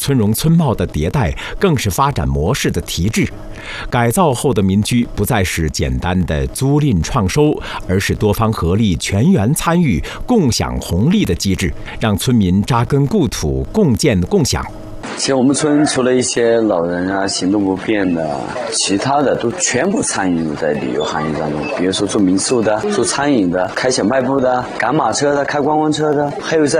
村容村貌的迭代，更是发展模式的提质。改造后的民居不再是简单的租赁创收，而是多方合力、全员参与、共享红利的机制，让村民扎根故土，共建共享。 其实我们村除了一些老人啊、行动不便的，其他的都全部参与在旅游行业当中。比如说做民宿的、做餐饮的、开小卖部的、赶马车的、开观光车的，还有在